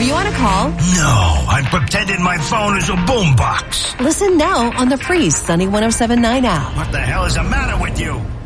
you on a call? No, I'm pretending my phone is a boombox. Listen now on the free Sunny 107.9 app. What the hell is the matter with you?